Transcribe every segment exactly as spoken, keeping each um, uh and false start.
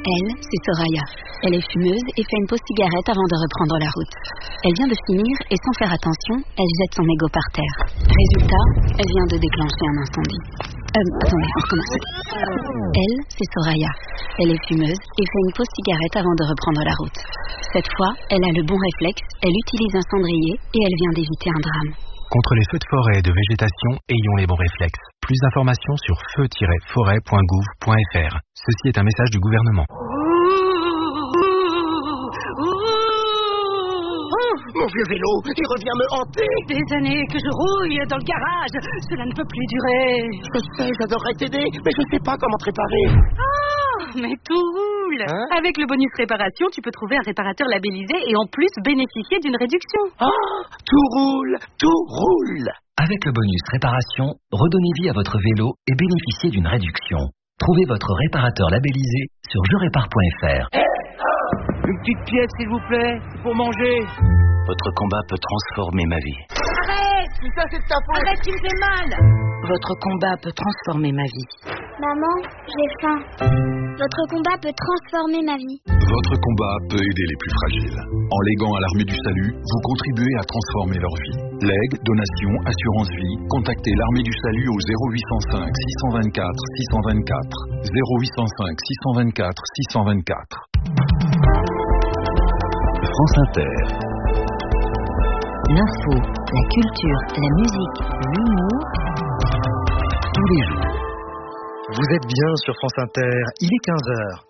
Elle, c'est Soraya. Elle est fumeuse et fait une pause cigarette avant de reprendre la route. Elle vient de finir et sans faire attention, elle jette son mégot par terre. Résultat, elle vient de déclencher un incendie. Euh, attendez, on recommence. Elle, c'est Soraya. Elle est fumeuse et fait une pause cigarette avant de reprendre la route. Cette fois, elle a le bon réflexe, elle utilise un cendrier et elle vient d'éviter un drame. Contre les feux de forêt et de végétation, ayons les bons réflexes. Plus d'informations sur feu tiret forêt point gouv point f r. Ceci est un message du gouvernement. Mon vieux vélo, il revient me hanter. Des années que je rouille dans le garage. Cela ne peut plus durer. Je sais, j'adorerais t'aider, mais je sais pas comment te réparer. Ah, mais tout roule. Hein? Avec le bonus réparation, tu peux trouver un réparateur labellisé et en plus bénéficier d'une réduction. Ah, tout roule, tout roule. Avec le bonus réparation, redonnez vie à votre vélo et bénéficiez d'une réduction. Trouvez votre réparateur labellisé sur je répare point f r. Une petite pièce, s'il vous plaît, pour manger. Votre combat peut transformer ma vie. Arrête! Tout ça, c'est de ta faute. Arrête, tu me fais mal! Votre combat peut transformer ma vie. Maman, j'ai faim. Votre combat peut transformer ma vie. Votre combat peut aider les plus fragiles. En léguant à l'Armée du Salut, vous contribuez à transformer leur vie. Legs, donations, assurance vie, contactez l'Armée du Salut au zéro huit cent cinq six cent vingt-quatre six cent vingt-quatre. zéro huit cent cinq six cent vingt-quatre six cent vingt-quatre. France Inter. L'info, la culture, la musique, l'humour, Tous les jours. Vous êtes bien sur France Inter, il est quinze heures.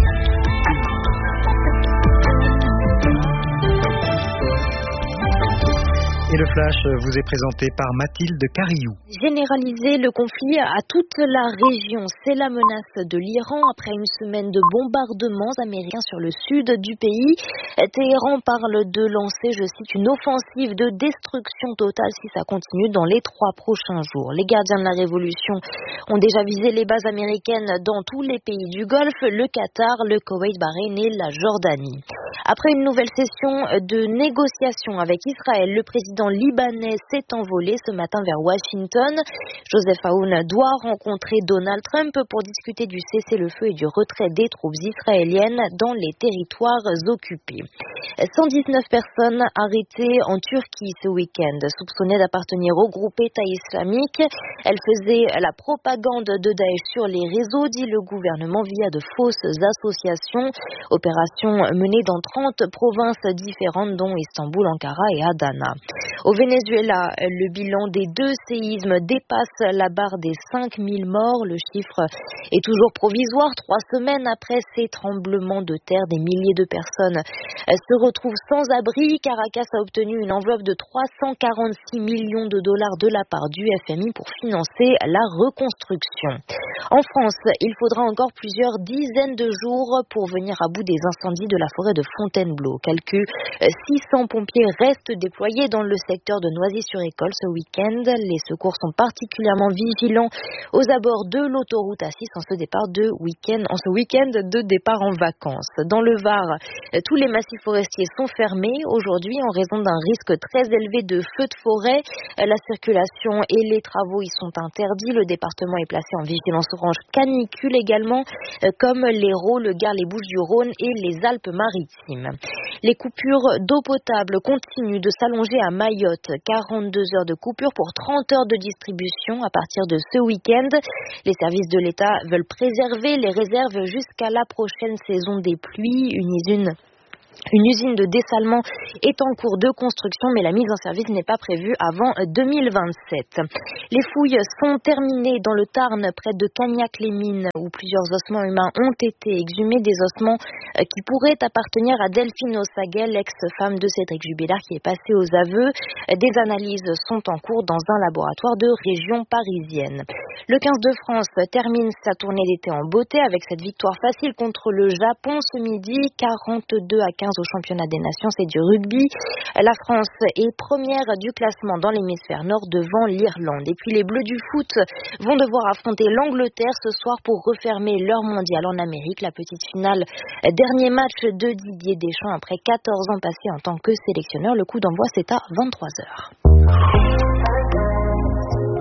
Et le flash vous est présenté par Mathilde Cariou. Généraliser le conflit à toute la région, c'est la menace de l'Iran après une semaine de bombardements américains sur le sud du pays. Téhéran parle de lancer, je cite, une offensive de destruction totale si ça continue dans les trois prochains jours. Les gardiens de la révolution ont déjà visé les bases américaines dans tous les pays du Golfe, le Qatar, le Koweït, Bahreïn et la Jordanie. Après une nouvelle session de négociations avec Israël, le président libanais s'est envolé ce matin vers Washington. Joseph Aoun doit rencontrer Donald Trump pour discuter du cessez-le-feu et du retrait des troupes israéliennes dans les territoires occupés. cent dix-neuf personnes arrêtées en Turquie ce week-end, soupçonnées d'appartenir au groupe État islamique. Elles faisaient la propagande de Daesh sur les réseaux, dit le gouvernement, via de fausses associations. Opération menée dans trente provinces différentes, dont Istanbul, Ankara et Adana. Au Venezuela, le bilan des deux séismes dépasse la barre des cinq mille morts. Le chiffre est toujours provisoire. Trois semaines après ces tremblements de terre, des milliers de personnes se retrouvent sans abri. Caracas a obtenu une enveloppe de trois cent quarante-six millions de dollars de la part du F M I pour financer la reconstruction. En France, il faudra encore plusieurs dizaines de jours pour venir à bout des incendies de la forêt de Fontainebleau. Calcul, six cents pompiers restent déployés dans le secteur de Noisy-sur-École ce week-end. Les secours sont particulièrement vigilants aux abords de l'autoroute A six en ce départ de week-end, en ce week-end de départ en vacances. Dans le Var, tous les massifs forestiers sont fermés aujourd'hui en raison d'un risque très élevé de feux de forêt. La circulation et les travaux y sont interdits. Le département est placé en vigilance orange canicule également, comme l'Hérault, le Gard, les Bouches-du-Rhône et les Alpes-Maritimes. Les coupures d'eau potable continuent de s'allonger à Mayotte. quarante-deux heures de coupure pour trente heures de distribution à partir de ce week-end. Les services de l'État veulent préserver les réserves jusqu'à la prochaine saison des pluies. Une usine Une usine de dessalement est en cours de construction, mais la mise en service n'est pas prévue avant deux mille vingt-sept. Les fouilles sont terminées dans le Tarn, près de Cagnac-les-Mines, où plusieurs ossements humains ont été exhumés, des ossements qui pourraient appartenir à Delphine Ossaguet, l'ex-femme de Cédric Jubilard, qui est passée aux aveux. Des analyses sont en cours dans un laboratoire de région parisienne. Le quinze de France termine sa tournée d'été en beauté avec cette victoire facile contre le Japon ce midi, quarante-deux à quinze au championnat des nations, c'est du rugby. La France est première du classement dans l'hémisphère nord devant l'Irlande. Et puis les Bleus du foot vont devoir affronter l'Angleterre ce soir pour refermer leur mondial en Amérique. La petite finale, dernier match de Didier Deschamps après quatorze ans passés en tant que sélectionneur. Le coup d'envoi, c'est à vingt-trois heures.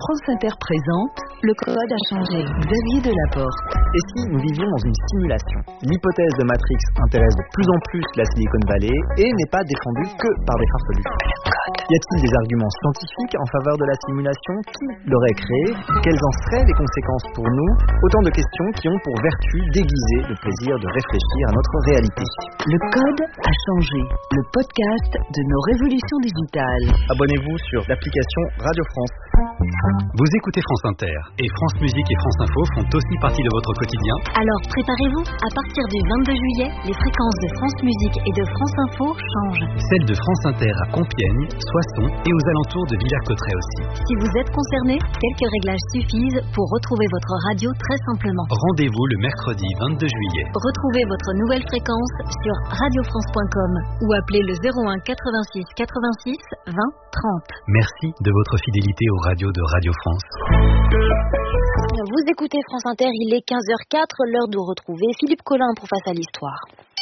France Inter présente Le Code a changé. Xavier Delaporte. Et si nous vivions dans une simulation? L'hypothèse de Matrix intéresse de plus en plus la Silicon Valley et n'est pas défendue que par des farfelus. Y a-t-il des arguments scientifiques en faveur de la simulation? Qui l'aurait créée? Quelles en seraient les conséquences pour nous? Autant de questions qui ont pour vertu d'aiguiser le plaisir de réfléchir à notre réalité. Le Code a changé. Le podcast de nos révolutions digitales. Abonnez-vous sur l'application Radio France. Vous écoutez France Inter et France Musique et France Info font aussi partie de votre quotidien. Alors préparez-vous, à partir du vingt-deux juillet, les fréquences de France Musique et de France Info changent. Celles de France Inter à Compiègne, Soissons et aux alentours de Villers-Cotterêts aussi. Si vous êtes concerné, quelques réglages suffisent pour retrouver votre radio très simplement. Rendez-vous le mercredi vingt-deux juillet. Retrouvez votre nouvelle fréquence sur radio france point com ou appelez le zéro un quatre-vingt-six quatre-vingt-six vingt trente. Merci de votre fidélité aux radios de Radio France. Vous écoutez France Inter, il est quinze heures quatre, l'heure de retrouver Philippe Collin pour Face à l'Histoire.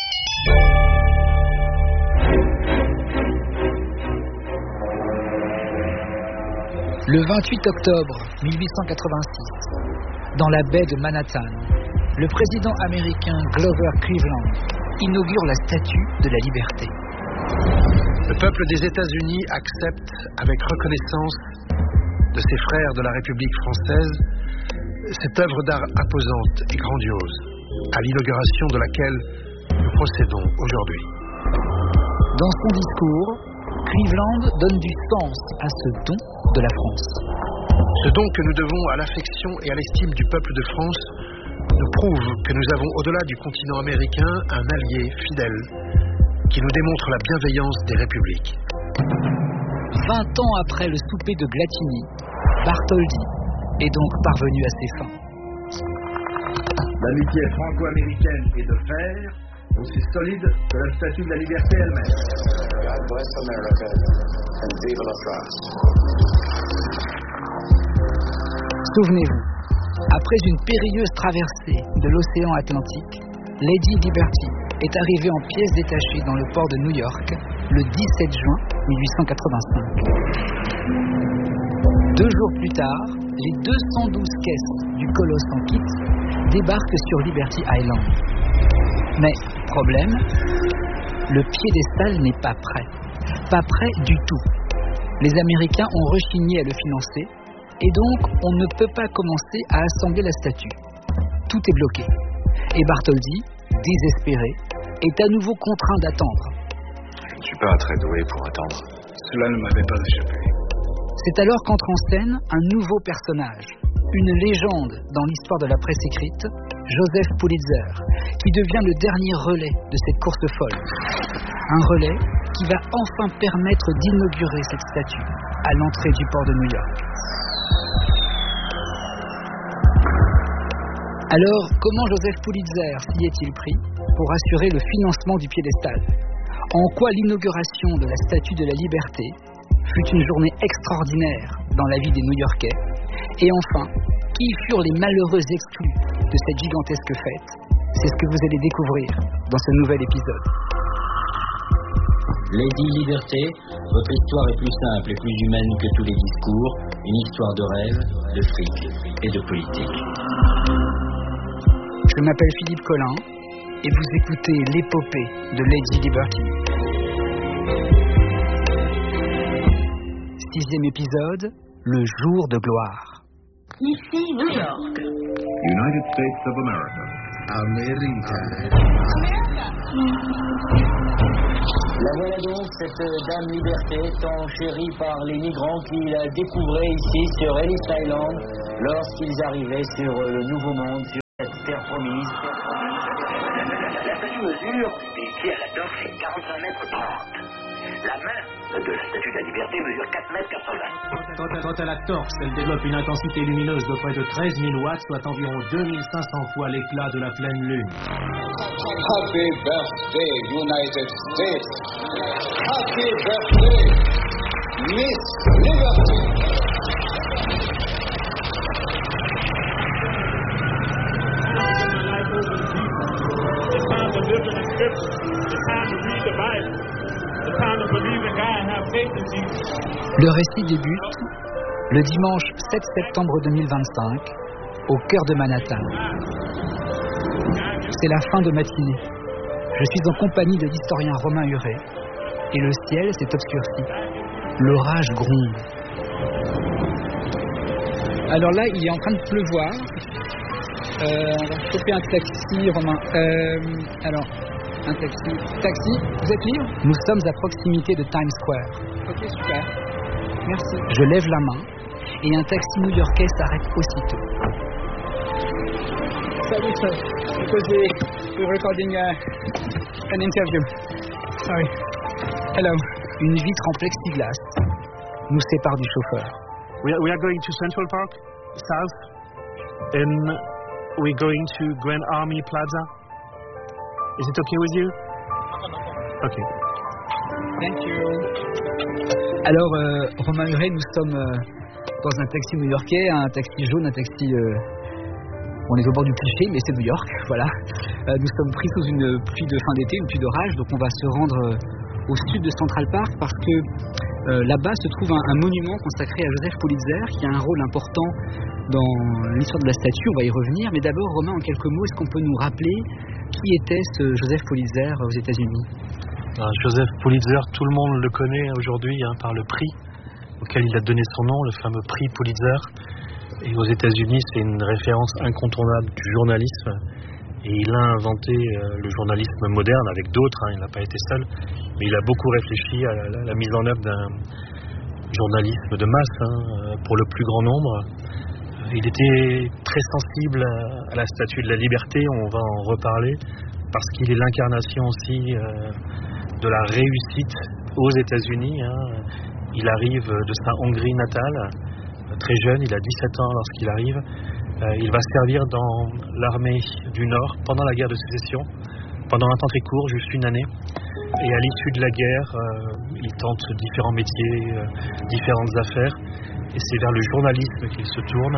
Le vingt-huit octobre mille huit cent quatre-vingt-six, dans la baie de Manhattan, le président américain Grover Cleveland inaugure la Statue de la Liberté. Le peuple des États-Unis accepte avec reconnaissance de ses frères de la République française cette œuvre d'art imposante et grandiose, à l'inauguration de laquelle nous procédons aujourd'hui. Dans son discours, Cleveland donne du sens à ce don de la France. Ce don que nous devons à l'affection et à l'estime du peuple de France nous prouve que nous avons, au-delà du continent américain, un allié fidèle qui nous démontre la bienveillance des républiques. Vingt ans après le souper de Glatini, Bartholdi est donc parvenu à ses fins. L'amitié franco-américaine est de fer, aussi solide que la Statue de la Liberté elle-même. God bless America and vive la France. Souvenez-vous, après une périlleuse traversée de l'océan Atlantique, Lady Liberty est arrivée en pièces détachées dans le port de New York le dix-sept juin mille huit cent quatre-vingt-cinq. Deux jours plus tard, les deux cent douze caisses du colosse en kit débarquent sur Liberty Island. Mais, problème, le piédestal n'est pas prêt. Pas prêt du tout. Les Américains ont rechigné à le financer et donc on ne peut pas commencer à assembler la statue. Tout est bloqué. Et Bartholdi, désespéré, est à nouveau contraint d'attendre. Je ne suis pas très doué pour attendre. Cela ne m'avait pas échappé. C'est alors qu'entre en scène un nouveau personnage, une légende dans l'histoire de la presse écrite, Joseph Pulitzer, qui devient le dernier relais de cette course folle. Un relais qui va enfin permettre d'inaugurer cette statue à l'entrée du port de New York. Alors, comment Joseph Pulitzer s'y est-il pris pour assurer le financement du piédestal? En quoi l'inauguration de la Statue de la Liberté fut une journée extraordinaire dans la vie des New-Yorkais? Et enfin, qui furent les malheureux exclus de cette gigantesque fête? C'est ce que vous allez découvrir dans ce nouvel épisode. Lady Liberté, votre histoire est plus simple et plus humaine que tous les discours, une histoire de rêve, de fric et de politique. Je m'appelle Philippe Collin et vous écoutez l'épopée de Lady Liberty. Sixième épisode, le jour de gloire. Ici New York. United States of America. America. La voilà donc, cette dame Liberté, tant chérie par les migrants qui la découvraient ici sur Ellis Island lorsqu'ils arrivaient sur le Nouveau Monde, sur cette terre promise. La statue mesure, ici à la torche, c'est quarante-cinq mètres trente. La main de la statue de la Liberté mesure quatre mètres quatre-vingts. Quant à, quant à la torche, elle développe une intensité lumineuse de près de treize mille watts, soit environ deux mille cinq cents fois l'éclat de la pleine lune. Happy birthday, United States! Happy birthday, Miss Liberty! It's time to live in the scriptures. It's time to read the Bible. It's time to believe in God and have faith in Jesus. Le récit débute Le dimanche sept septembre deux mille vingt-cinq, au cœur de Manhattan. C'est la fin de matinée. Je suis en compagnie de l'historien Romain Huret et le ciel s'est obscurci. L'orage gronde. Alors là, il est en train de pleuvoir. Euh, on va choper un taxi, Romain. Euh, alors, un taxi. Taxi, vous êtes libre ? Nous sommes à proximité de Times Square. Ok, super. Merci. Je lève la main et un taxi new-yorkais s'arrête aussitôt. Salut, sir. Because we, we're recording uh, an interview. Sorry. Hello. Une vitre en plexiglas nous sépare du chauffeur. We are, we are going to Central Park, south, and we're going to Grand Army Plaza. Is it okay with you? Okay. Thank you. Alors, euh, Romain Huret, nous sommes euh, dans un taxi new-yorkais, un taxi jaune, un taxi... Euh, on est au bord du cliché, mais c'est New York, voilà. Euh, nous sommes pris sous une pluie de fin d'été, une pluie d'orage, donc on va se rendre euh, au sud de Central Park parce que euh, là-bas se trouve un, un monument consacré à Joseph Pulitzer qui a un rôle important dans l'histoire de la statue, on va y revenir. Mais d'abord, Romain, en quelques mots, est-ce qu'on peut nous rappeler qui était ce Joseph Pulitzer aux États-Unis ? Alors, Joseph Pulitzer, tout le monde le connaît aujourd'hui hein, par le prix auquel il a donné son nom, le fameux prix Pulitzer. Et aux États-Unis, c'est une référence incontournable du journalisme. Et il a inventé euh, le journalisme moderne avec d'autres, hein, il n'a pas été seul. Mais il a beaucoup réfléchi à la, la, la mise en œuvre d'un journalisme de masse hein, pour le plus grand nombre. Il était très sensible à, à la statue de la liberté, on va en reparler, parce qu'il est l'incarnation aussi euh, de la réussite aux États-Unis. Hein. Il arrive de sa Hongrie natale. Très jeune, il a dix-sept ans lorsqu'il arrive. Euh, il va servir dans l'armée du Nord pendant la guerre de sécession, pendant un temps très court, juste une année. Et à l'issue de la guerre, euh, il tente différents métiers, euh, différentes affaires. Et c'est vers le journalisme qu'il se tourne.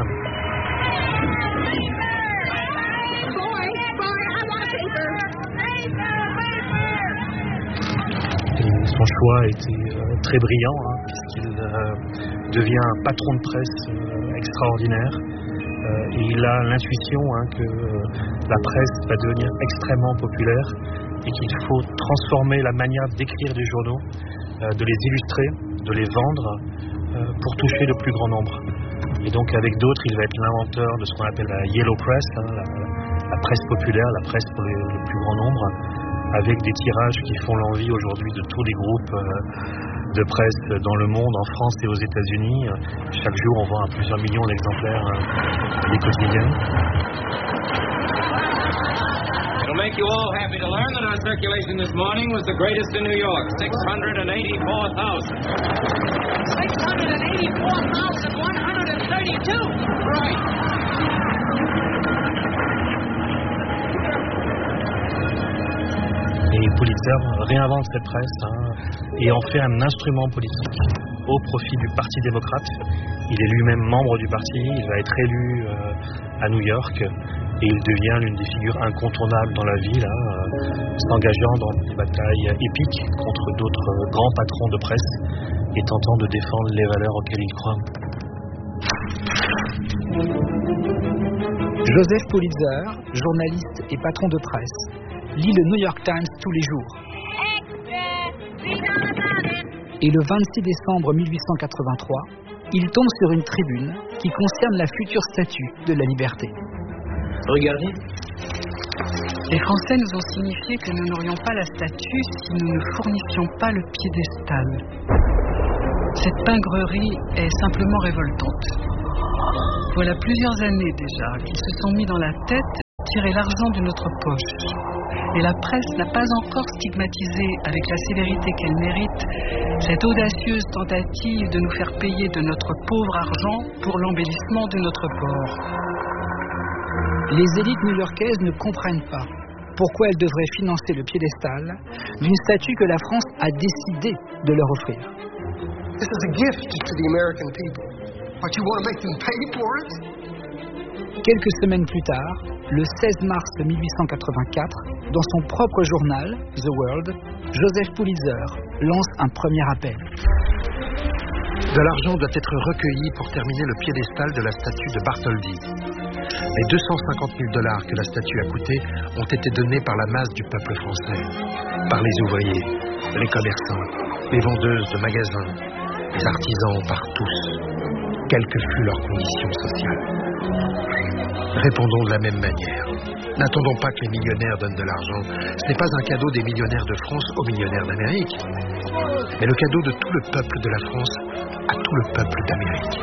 Et son choix a été euh, très brillant, hein, puisqu'il euh, devient un patron de presse euh, extraordinaire. Euh, et il a l'intuition hein, que euh, la presse va devenir extrêmement populaire et qu'il faut transformer la manière d'écrire des journaux, euh, de les illustrer, de les vendre euh, pour toucher le plus grand nombre. Et donc avec d'autres, il va être l'inventeur de ce qu'on appelle la Yellow Press, hein, la, la presse populaire, la presse pour les, le plus grand nombre, avec des tirages qui font l'envie aujourd'hui de tous les groupes euh, de presse dans le monde, en France et aux États-Unis. Chaque jour, on vend à plusieurs millions d'exemplaires euh, des quotidiennes. It'll make you all happy to learn that our circulation this morning was the greatest in New York, six hundred eighty-four thousand. six hundred eighty-four thousand one hundred thirty-two! Right. Et Pulitzer réinvente cette presse hein, et en fait un instrument politique au profit du Parti démocrate. Il est lui-même membre du parti, il va être élu euh, à New York et il devient l'une des figures incontournables dans la ville, hein, euh, s'engageant dans des batailles épiques contre d'autres euh, grands patrons de presse et tentant de défendre les valeurs auxquelles il croit. Joseph Pulitzer, journaliste et patron de presse, lit le New York Times tous les jours. Et le vingt-six décembre mille huit cent quatre-vingt-trois, il tombe sur une tribune qui concerne la future statue de la liberté. Regardez. Les Français nous ont signifié que nous n'aurions pas la statue si nous ne fournissions pas le piédestal. Cette pingrerie est simplement révoltante. Voilà plusieurs années déjà qu'ils se sont mis dans la tête de tirer l'argent de notre poche. Et la presse n'a pas encore stigmatisé avec la sévérité qu'elle mérite cette audacieuse tentative de nous faire payer de notre pauvre argent pour l'embellissement de notre port. Les élites new-yorkaises ne comprennent pas pourquoi elles devraient financer le piédestal d'une statue que la France a décidé de leur offrir. This is a gift to the American people, but you want to make them pay for it? Quelques semaines plus tard, le seize mars mille huit cent quatre-vingt-quatre, dans son propre journal, The World, Joseph Pulitzer lance un premier appel. De l'argent doit être recueilli pour terminer le piédestal de la statue de Bartholdi. Les deux cent cinquante mille dollars que la statue a coûté ont été donnés par la masse du peuple français, par les ouvriers, les commerçants, les vendeuses de magasins, les artisans, par tous, quelle que fût leur condition sociale. Répondons de la même manière. N'attendons pas que les millionnaires donnent de l'argent. Ce n'est pas un cadeau des millionnaires de France aux millionnaires d'Amérique, mais le cadeau de tout le peuple de la France à tout le peuple d'Amérique.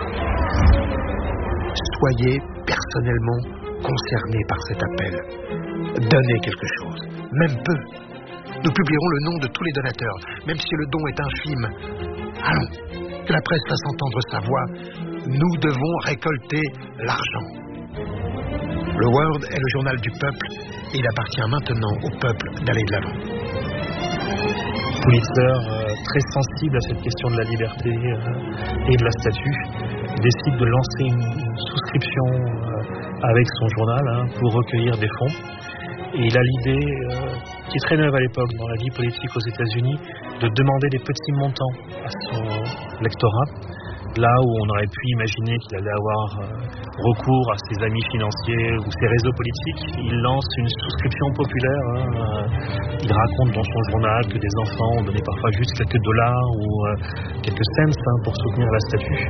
Soyez personnellement concernés par cet appel. Donnez quelque chose, même peu. Nous publierons le nom de tous les donateurs, même si le don est infime. Allons, que la presse fasse entendre sa voix. Nous devons récolter l'argent. Le World est le journal du peuple et il appartient maintenant au peuple d'aller de l'avant. Pulitzer, euh, très sensible à cette question de la liberté euh, et de la statue, décide de lancer une, une souscription euh, avec son journal hein, pour recueillir des fonds. Et il a l'idée, euh, qui est très neuve à l'époque dans la vie politique aux États-Unis, de demander des petits montants à son lectorat. Là où on aurait pu imaginer qu'il allait avoir euh, recours à ses amis financiers ou ses réseaux politiques, il lance une souscription populaire. Hein, euh, il raconte dans son journal que des enfants ont donné parfois juste quelques dollars ou euh, quelques cents hein, pour soutenir la statue.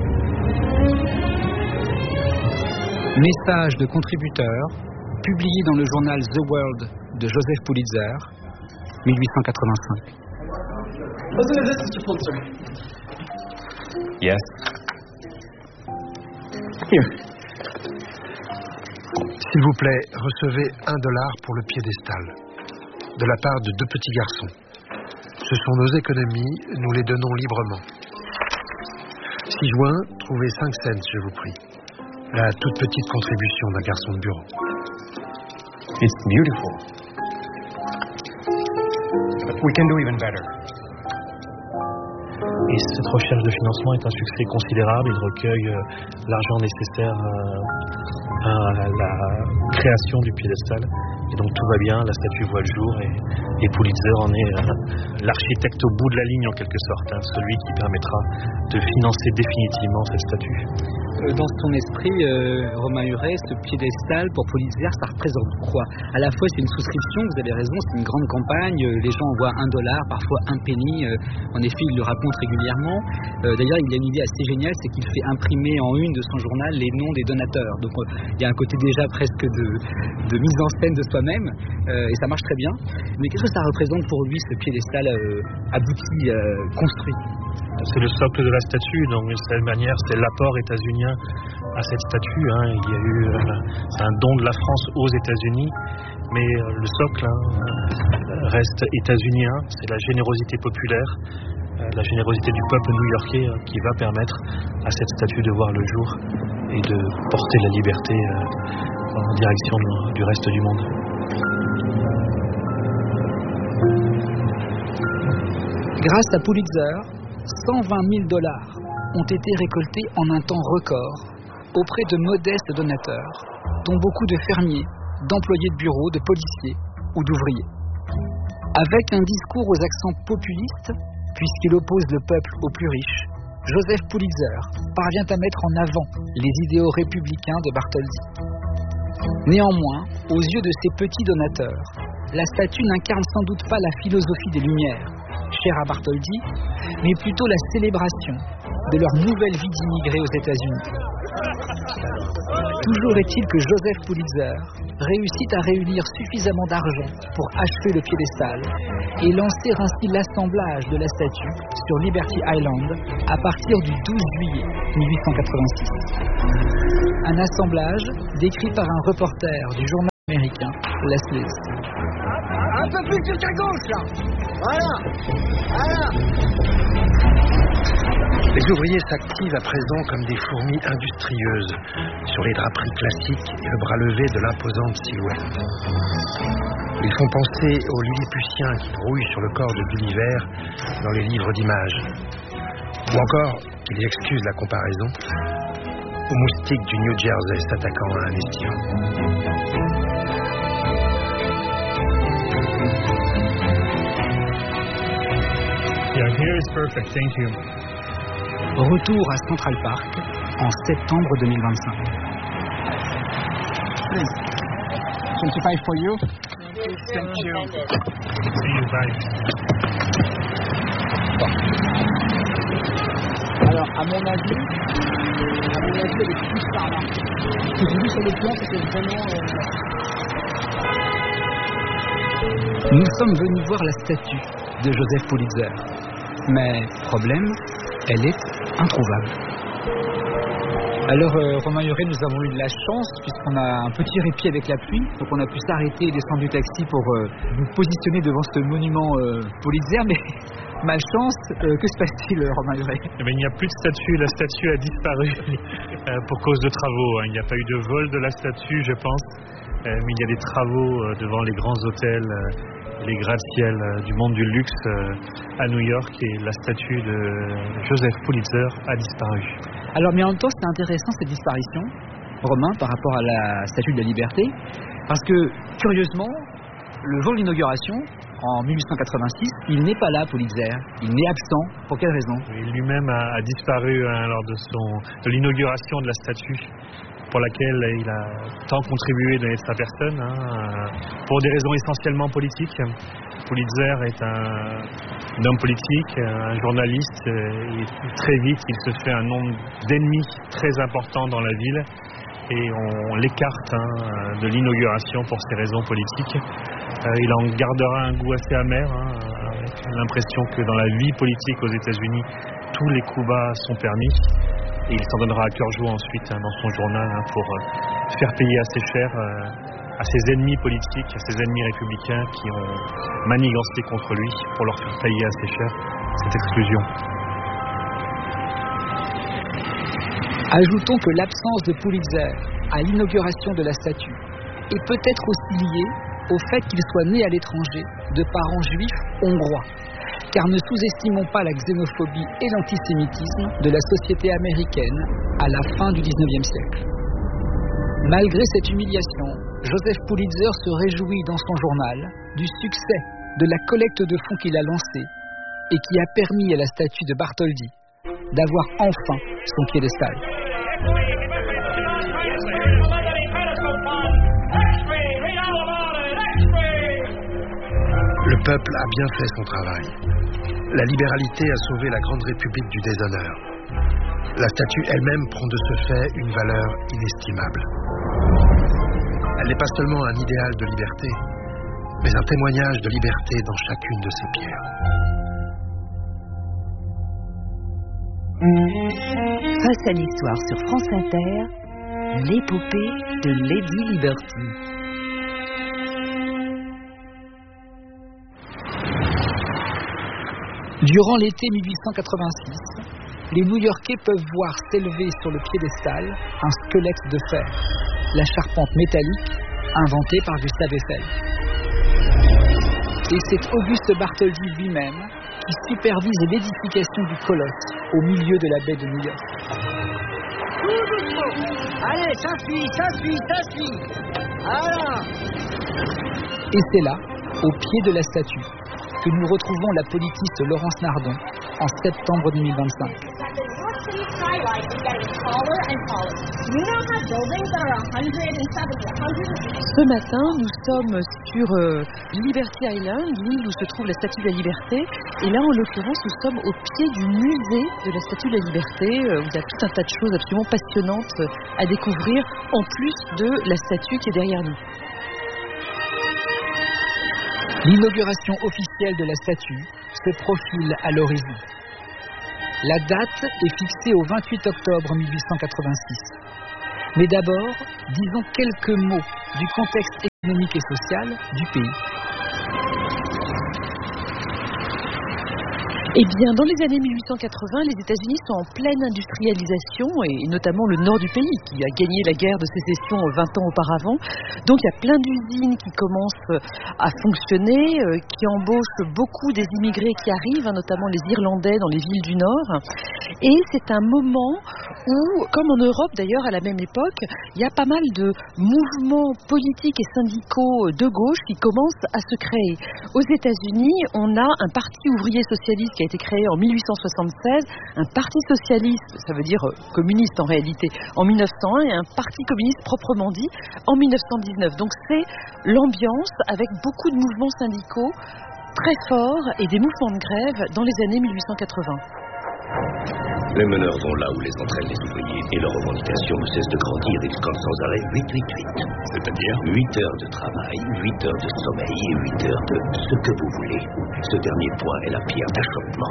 Message de contributeur, publié dans le journal The World de Joseph Pulitzer, mille huit cent quatre-vingt-cinq. Listen to this, Mister Pulitzer. Yes. Here. S'il vous plaît, recevez un dollar pour le piédestal, de la part de deux petits garçons. Ce sont nos économies, nous les donnons librement. six juin, trouvez cinq cents, je vous prie. La toute petite contribution d'un garçon de bureau. It's beautiful. But we can do even better. Et cette recherche de financement est un succès considérable. Il recueille euh, l'argent nécessaire euh, à la création du piédestal. Et donc tout va bien, la statue voit le jour et, et Pulitzer en est euh, l'architecte au bout de la ligne en quelque sorte, hein, celui qui permettra de financer définitivement cette statue. Dans son esprit, euh, Romain Huret, ce piédestal pour Pulitzer, ça représente quoi? À la fois c'est une souscription, vous avez raison, c'est une grande campagne, euh, les gens envoient un dollar, parfois un penny, euh, en effet il le raconte régulièrement. Euh, d'ailleurs il a une idée assez géniale, c'est qu'il fait imprimer en une de son journal les noms des donateurs. Donc euh, il y a un côté déjà presque de, de mise en scène de soi-même, euh, et ça marche très bien. Mais qu'est-ce que ça représente pour lui, ce piédestal euh, abouti, euh, construit? C'est le socle de la statue, donc d'une certaine manière c'est l'apport états-unien à cette statue. Hein. Il y a eu euh, c'est un don de la France aux États-Unis, mais euh, le socle hein, reste états-unien. C'est la générosité populaire, euh, la générosité du peuple new-yorkais euh, qui va permettre à cette statue de voir le jour et de porter la liberté euh, en direction de, du reste du monde. Grâce à Pulitzer, cent vingt mille dollars ont été récoltés en un temps record auprès de modestes donateurs, dont beaucoup de fermiers, d'employés de bureau, de policiers ou d'ouvriers. Avec un discours aux accents populistes, puisqu'il oppose le peuple aux plus riches, Joseph Pulitzer parvient à mettre en avant les idéaux républicains de Bartholdi. Néanmoins, aux yeux de ces petits donateurs, la statue n'incarne sans doute pas la philosophie des Lumières, chère à Bartholdi, mais plutôt la célébration de leur nouvelle vie d'immigrés aux États-Unis. Toujours est-il que Joseph Pulitzer réussit à réunir suffisamment d'argent pour achever le piédestal et lancer ainsi l'assemblage de la statue sur Liberty Island à partir du douze juillet mille huit cent quatre-vingt-six. Un assemblage décrit par un reporter du journal américain Leslie. Un peu plus jusqu'à gauche, là. Voilà. Voilà. Les ouvriers s'activent à présent comme des fourmis industrieuses sur les draperies classiques et le bras levé de l'imposante silhouette. Ils font penser aux Lilliputiens qui grouillent sur le corps de Gulliver dans les livres d'images. Ou encore, qu'ils excusent la comparaison, aux moustiques du New Jersey s'attaquant à un estivant. Yeah, here is perfect. Thank you. Retour à Central Park en septembre deux mille vingt-cinq. twenty-five for you. Thank you. See you, bye. Alors, à mon avis, à mon avis, elle est plus par là. Ce que j'ai vu sur le plan, c'était vraiment... Euh... Nous sommes venus voir la statue de Joseph Pulitzer. Mais, problème, elle est introuvable. Alors, euh, Romain Huret, nous avons eu de la chance, puisqu'on a un petit répit avec la pluie, donc on a pu s'arrêter et descendre du taxi pour euh, nous positionner devant ce monument euh, Pulitzer, mais malchance, euh, que se passe-t-il, Romain Huret ? Eh bien, il n'y a plus de statue, la statue a disparu euh, pour cause de travaux. Hein. Il n'y a pas eu de vol de la statue, je pense, euh, mais il y a des travaux euh, devant les grands hôtels, euh, les gratte-ciel euh, du monde du luxe euh, à New York, et la statue de Joseph Pulitzer a disparu. Alors, mais en même temps, c'est intéressant cette disparition, Romain, par rapport à la Statue de la Liberté, parce que, curieusement, le jour de l'inauguration, en mille huit cent quatre-vingt-six, il n'est pas là, Pulitzer. Il est absent. Pour quelle raison ? Il lui-même a, a disparu hein, lors de, son, de l'inauguration de la statue, pour laquelle il a tant contribué de sa personne, hein, pour des raisons essentiellement politiques. Pulitzer est un, un homme politique, un journaliste, et très vite il se fait un nombre d'ennemis très important dans la ville, et on, on l'écarte hein, de l'inauguration pour ces raisons politiques. Euh, il en gardera un goût assez amer, hein, avec l'impression que dans la vie politique aux États-Unis, tous les coups bas sont permis, et il s'en donnera à cœur joie ensuite hein, dans son journal hein, pour euh, faire payer assez cher euh, à ses ennemis politiques, à ses ennemis républicains qui ont manigancé contre lui, pour leur faire payer assez cher cette exclusion. Ajoutons que l'absence de Pulitzer à l'inauguration de la statue est peut-être aussi liée au fait qu'il soit né à l'étranger de parents juifs hongrois. Car ne sous-estimons pas la xénophobie et l'antisémitisme de la société américaine à la fin du dix-neuvième siècle. Malgré cette humiliation, Joseph Pulitzer se réjouit dans son journal du succès de la collecte de fonds qu'il a lancée et qui a permis à la statue de Bartholdi d'avoir enfin son piédestal. Le peuple a bien fait son travail. La libéralité a sauvé la grande république du déshonneur. La statue elle-même prend de ce fait une valeur inestimable. Elle n'est pas seulement un idéal de liberté, mais un témoignage de liberté dans chacune de ses pierres. Face à l'histoire sur France Inter, l'épopée de Lady Liberty. Durant l'été mille huit cent quatre-vingt-six, les New-Yorkais peuvent voir s'élever sur le piédestal un squelette de fer, la charpente métallique inventée par Gustave Eiffel. Et c'est Auguste Bartholdi lui-même qui supervise l'édification du colosse au milieu de la baie de New York. Allez, ça suit, ça suit, ça suit. Voilà. Et c'est là, au pied de la statue, que nous retrouvons la politiste Laurence Nardon en septembre deux mille vingt-cinq. Ce matin, nous sommes sur euh, Liberty Island, l'île où se trouve la Statue de la Liberté. Et là, en l'occurrence, nous sommes au pied du musée de la Statue de la Liberté, euh, où il y a tout un tas de choses absolument passionnantes à découvrir, en plus de la statue qui est derrière nous. L'inauguration officielle de la statue se profile à l'horizon. La date est fixée au vingt-huit octobre mille huit cent quatre-vingt-six. Mais d'abord, disons quelques mots du contexte économique et social du pays. Eh bien, dans les années mille huit cent quatre-vingts, les États-Unis sont en pleine industrialisation, et notamment le nord du pays, qui a gagné la guerre de sécession vingt ans auparavant. Donc, il y a plein d'usines qui commencent à fonctionner, euh, qui embauchent beaucoup des immigrés qui arrivent, hein, notamment les Irlandais dans les villes du Nord. Et c'est un moment où, comme en Europe d'ailleurs à la même époque, il y a pas mal de mouvements politiques et syndicaux de gauche qui commencent à se créer. Aux États-Unis, on a un parti ouvrier socialiste qui qui a été créé en mille huit cent soixante-seize, un parti socialiste, ça veut dire euh, communiste en réalité, en mille neuf cent un, et un parti communiste proprement dit en mille neuf cent dix-neuf. Donc c'est l'ambiance avec beaucoup de mouvements syndicaux très forts et des mouvements de grève dans les années mille huit cent quatre-vingts. Les meneurs vont là où les entraînent les ouvriers et leurs revendications ne cessent de grandir. Ils scandent sans arrêt huit huit huit. C'est-à-dire huit heures de travail, huit heures de sommeil et huit heures de ce que vous voulez. Ce dernier point est la pierre d'achoppement